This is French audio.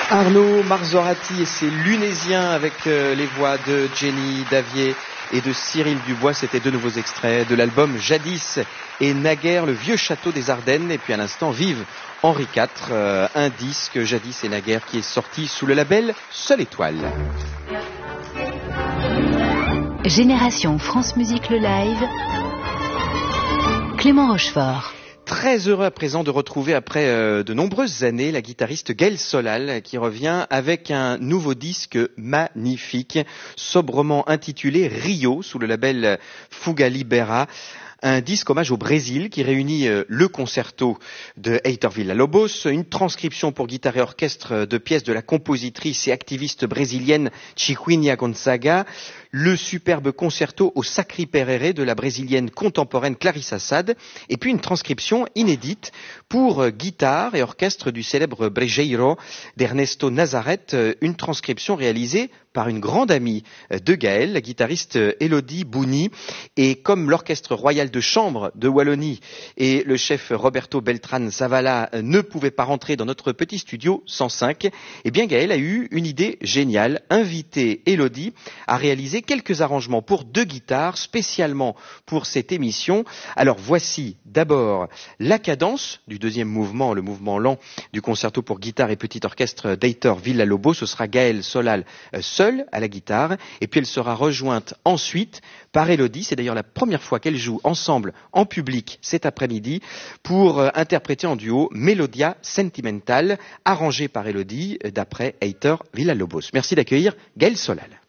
Arnaud Marzorati et ses Lunésiens avec les voix de Jenny Davier et de Cyril Dubois. C'était deux nouveaux extraits de l'album Jadis et naguère, le vieux château des Ardennes. Et puis à l'instant, Vive Henri IV, un disque Jadis et naguère qui est sorti sous le label Seule Étoile. Génération France Musique le live, Clément Rochefort. Très heureux à présent de retrouver après de nombreuses années la guitariste Gaëlle Solal qui revient avec un nouveau disque magnifique, sobrement intitulé Rio sous le label Fuga Libera. Un disque hommage au Brésil qui réunit le concerto de Heitor Villa-Lobos, une transcription pour guitare et orchestre de pièces de la compositrice et activiste brésilienne Chiquinha Gonzaga, le superbe concerto au Sacri Pererê de la brésilienne contemporaine Clarissa Sade, et puis une transcription inédite pour guitare et orchestre du célèbre Brejeiro d'Ernesto Nazareth, une transcription réalisée par une grande amie de Gaëlle, la guitariste Elodie Bouni. Et comme l'Orchestre Royal de Chambre de Wallonie et le chef Roberto Beltran Zavala ne pouvaient pas rentrer dans notre petit studio 105, eh bien Gaëlle a eu une idée géniale, inviter Elodie à réaliser quelques arrangements pour deux guitares spécialement pour cette émission. Alors voici d'abord la cadence du deuxième mouvement, le mouvement lent du concerto pour guitare et petit orchestre d'Heitor Villa-Lobos. Ce sera Gaëlle Solal seule à la guitare, et puis elle sera rejointe ensuite par Elodie. C'est d'ailleurs la première fois qu'elles jouent ensemble en public cet après-midi pour interpréter en duo Melodia Sentimental, arrangé par Elodie d'après Heitor Villa-Lobos. Merci d'accueillir Gaëlle Solal.